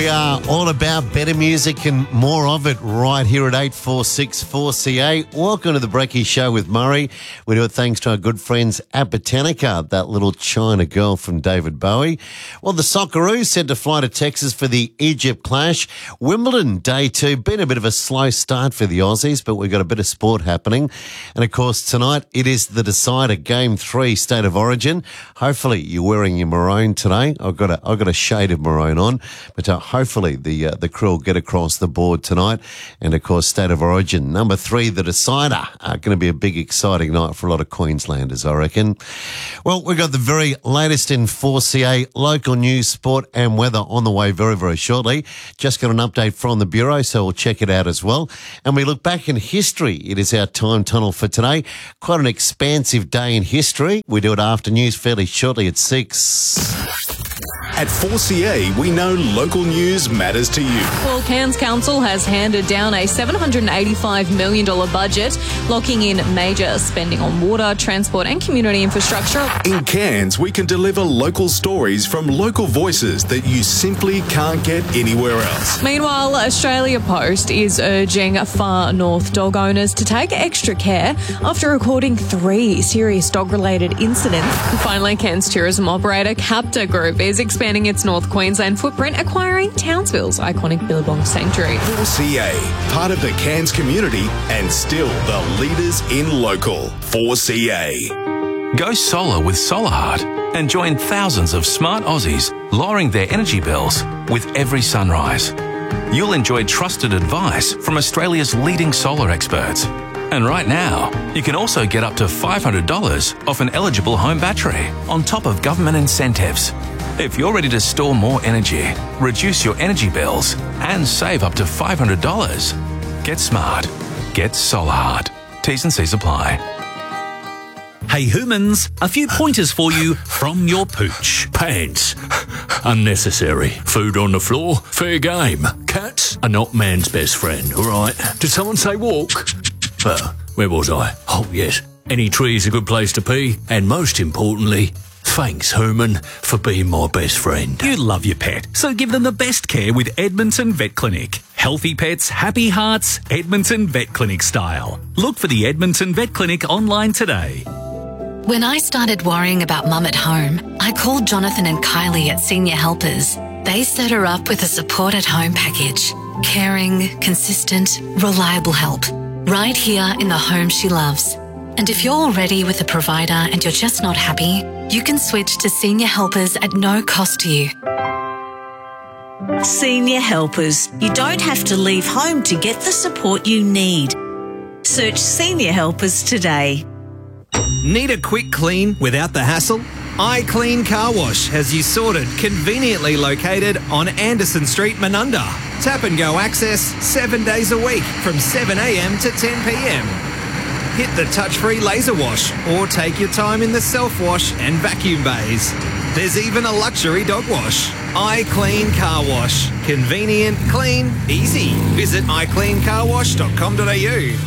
We are all about better music and more of it right here at 846 4CA. Welcome to the Brekkie Show with Murray. We do it thanks to our good friends at Botanica, that little China girl from David Bowie. Well, the Socceroos set to fly to Texas for the Egypt clash. Wimbledon Day 2, been a bit of a slow start for the Aussies, but we've got a bit of sport happening. And, of course, tonight it is the decider, Game 3, State of Origin. Hopefully you're wearing your maroon today. I've got a shade of maroon on, but hopefully the crew will get across the board tonight. And, of course, State of Origin, number 3, the decider. Going to be a big, exciting night for a lot of Queenslanders, I reckon. Well, we've got the very latest in 4CA local news, sport and weather on the way very, very shortly. Just got an update from the Bureau, so we'll check it out as well. And we look back in history. It is our time tunnel for today. Quite an expansive day in history. We do it after news fairly shortly at 6. At 4CA, we know local news matters to you. Well, Cairns Council has handed down a $785 million budget, locking in major spending on water, transport and community infrastructure. In Cairns, we can deliver local stories from local voices that you simply can't get anywhere else. Meanwhile, Australia Post is urging Far North dog owners to take extra care after recording 3 serious dog-related incidents. And finally, Cairns tourism operator Capta Group is expanding its North Queensland footprint, acquiring Townsville's iconic Billabong Sanctuary. 4CA, part of the Cairns community and still the leaders in local. 4CA. Go solar with SolarHeart and join thousands of smart Aussies lowering their energy bills with every sunrise. You'll enjoy trusted advice from Australia's leading solar experts. And right now, you can also get up to $500 off an eligible home battery on top of government incentives. If you're ready to store more energy, reduce your energy bills, and save up to $500, get smart. Get SolarHeart. T's and C's apply. Hey humans, a few pointers for you from your pooch. Pants. Unnecessary. Food on the floor. Fair game. Cats are not man's best friend, all right? Did someone say walk? Where was I? Oh, yes. Any tree is a good place to pee. And most importantly, thanks, Herman, for being my best friend. You love your pet, so give them the best care with Edmonton Vet Clinic. Healthy pets, happy hearts, Edmonton Vet Clinic style. Look for the Edmonton Vet Clinic online today. When I started worrying about Mum at home, I called Jonathan and Kylie at Senior Helpers. They set her up with a support at home package. Caring, consistent, reliable help. Right here in the home she loves. And if you're already with a provider and you're just not happy, you can switch to Senior Helpers at no cost to you. Senior Helpers. You don't have to leave home to get the support you need. Search Senior Helpers today. Need a quick clean without the hassle? iClean Car Wash has you sorted, conveniently located on Anderson Street, Menunda. Tap and go access 7 days a week from 7 a.m. to 10 p.m. Hit the touch-free laser wash or take your time in the self-wash and vacuum bays. There's even a luxury dog wash. iClean Car Wash. Convenient, clean, easy. Visit iCleanCarWash.com.au.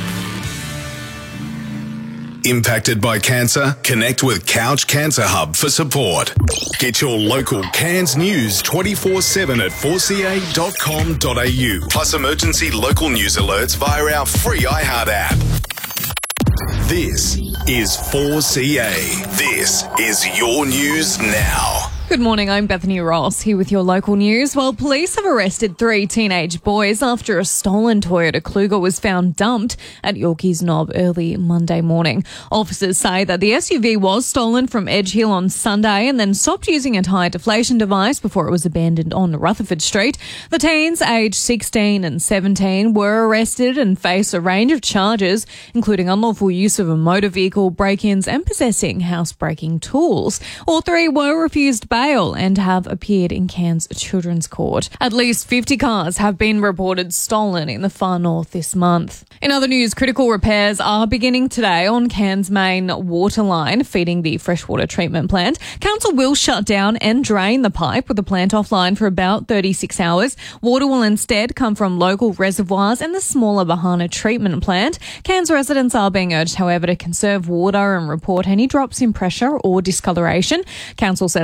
Impacted by cancer? Connect with Couch Cancer Hub for support. Get your local Cairns news 24/7 at 4ca.com.au. Plus emergency local news alerts via our free iHeart app. This is 4CA. This is your news now. Good morning, I'm Bethany Ross here with your local news. Well, police have arrested 3 teenage boys after a stolen Toyota Kluger was found dumped at Yorkeys Knob early Monday morning. Officers say that the SUV was stolen from Edge Hill on Sunday and then stopped using a tyre deflation device before it was abandoned on Rutherford Street. The teens, aged 16 and 17, were arrested and face a range of charges, including unlawful use of a motor vehicle, break-ins and possessing housebreaking tools. All 3 were refused bail and have appeared in Cairns Children's Court. At least 50 cars have been reported stolen in the far north this month. In other news, critical repairs are beginning today on Cairns' main water line feeding the freshwater treatment plant. Council will shut down and drain the pipe with the plant offline for about 36 hours. Water will instead come from local reservoirs and the smaller Bahana treatment plant. Cairns residents are being urged, however, to conserve water and report any drops in pressure or discoloration. Council says level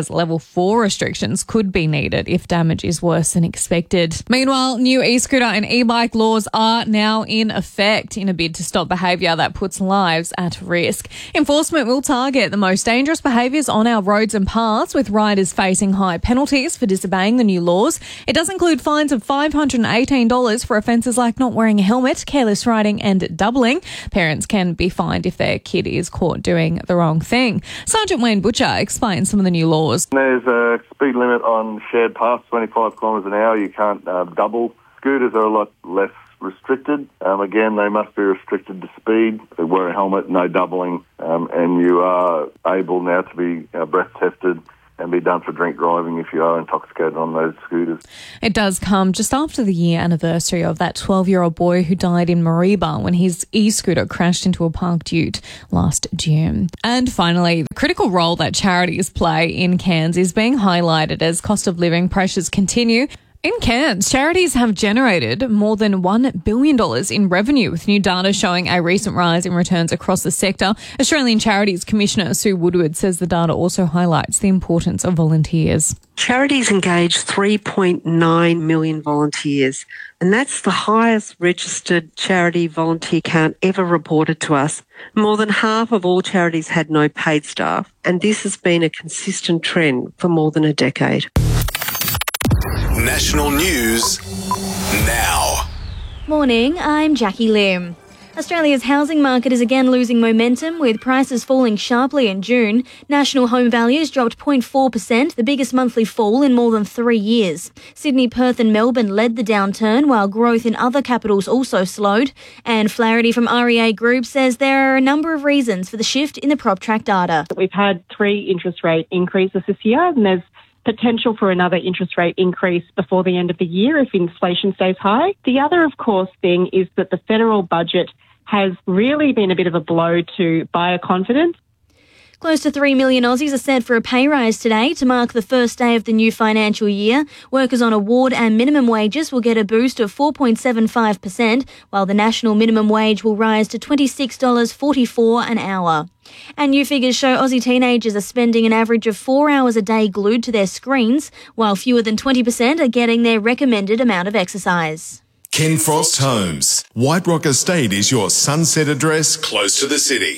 before restrictions could be needed if damage is worse than expected. Meanwhile, new e-scooter and e-bike laws are now in effect in a bid to stop behaviour that puts lives at risk. Enforcement will target the most dangerous behaviours on our roads and paths, with riders facing high penalties for disobeying the new laws. It does include fines of $518 for offences like not wearing a helmet, careless riding and doubling. Parents can be fined if their kid is caught doing the wrong thing. Sergeant Wayne Butcher explains some of the new laws. There's a speed limit on shared paths, 25 kilometres an hour. You can't double. Scooters are a lot less restricted. Again, they must be restricted to speed. They wear a helmet, no doubling, and you are able now to be breath tested and be done for drink driving if you are intoxicated on those scooters. It does come just after the year anniversary of that 12-year-old boy who died in Mareeba when his e-scooter crashed into a parked ute last June. And finally, the critical role that charities play in Cairns is being highlighted as cost of living pressures continue. In Cairns, charities have generated more than $1 billion in revenue, with new data showing a recent rise in returns across the sector. Australian Charities Commissioner Sue Woodward says the data also highlights the importance of volunteers. Charities engage 3.9 million volunteers, and that's the highest registered charity volunteer count ever reported to us. More than half of all charities had no paid staff, and this has been a consistent trend for more than a decade. National news now. Morning, I'm Jackie Lim. Australia's housing market is again losing momentum, with prices falling sharply in June. National home values dropped 0.4%, the biggest monthly fall in more than 3 years. Sydney, Perth and Melbourne led the downturn, while growth in other capitals also slowed. And Flaherty from REA Group says there are a number of reasons for the shift in the PropTrack data. We've had 3 interest rate increases this year, and there's potential for another interest rate increase before the end of the year if inflation stays high. The other, of course, thing is that the federal budget has really been a bit of a blow to buyer confidence. Close to 3 million Aussies are set for a pay rise today to mark the first day of the new financial year. Workers on award and minimum wages will get a boost of 4.75%, while the national minimum wage will rise to $26.44 an hour. And new figures show Aussie teenagers are spending an average of 4 hours a day glued to their screens, while fewer than 20% are getting their recommended amount of exercise. Ken Frost Homes. White Rock Estate is your sunset address close to the city.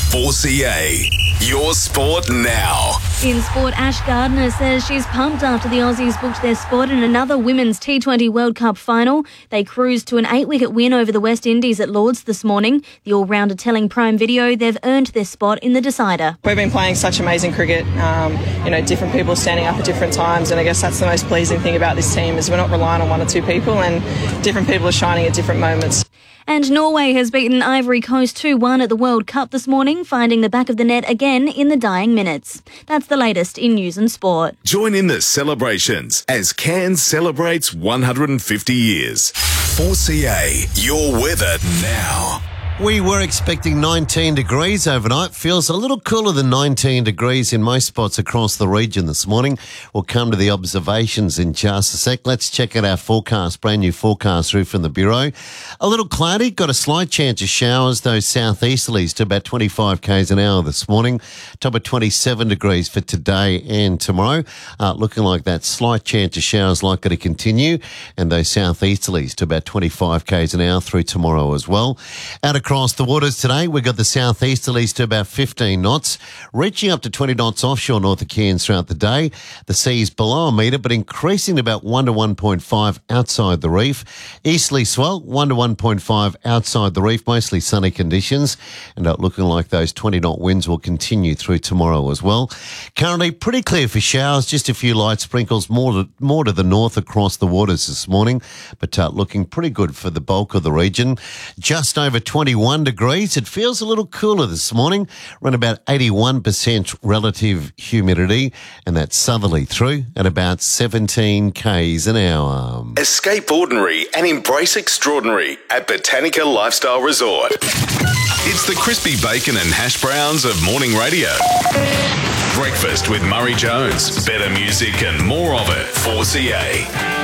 4CA, your sport now. In sport, Ash Gardner says she's pumped after the Aussies booked their spot in another Women's T20 World Cup final. They cruised to an 8-wicket win over the West Indies at Lords this morning. The all-rounder telling Prime Video they've earned their spot in the decider. We've been playing such amazing cricket, different people standing up at different times, and I guess that's the most pleasing thing about this team is we're not relying on 1 or 2 people, and different people are shining at different moments. And Norway has beaten Ivory Coast 2-1 at the World Cup this morning, finding the back of the net again in the dying minutes. That's the latest in news and sport. Join in the celebrations as Cairns celebrates 150 years. 4CA, your weather now. We were expecting 19 degrees overnight. Feels a little cooler than 19 degrees in most spots across the region this morning. We'll come to the observations in just a sec. Let's check out our forecast, brand new forecast through from the Bureau. A little cloudy, got a slight chance of showers, those southeasterlies to about 25 k's an hour this morning. Top of 27 degrees for today and tomorrow. Looking like that slight chance of showers likely to continue, and those southeasterlies to about 25 k's an hour through tomorrow as well. Out across the waters today, we've got the southeasterlies to about 15 knots, reaching up to 20 knots offshore north of Cairns throughout the day. The sea's below a metre, but increasing to about 1 to 1.5 outside the reef. Easterly swell, 1 to 1.5 outside the reef, mostly sunny conditions, and looking like those 20-knot winds will continue through tomorrow as well. Currently pretty clear for showers, just a few light sprinkles more to the north across the waters this morning, but looking pretty good for the bulk of the region. Just over 21 degrees. It feels a little cooler this morning. Around about 81% relative humidity, and that's southerly through at about 17 k's an hour. Escape ordinary and embrace extraordinary at Botanica Lifestyle Resort. It's the crispy bacon and hash browns of morning radio. Breakfast with Murray Jones. Better music and more of it. 4CA.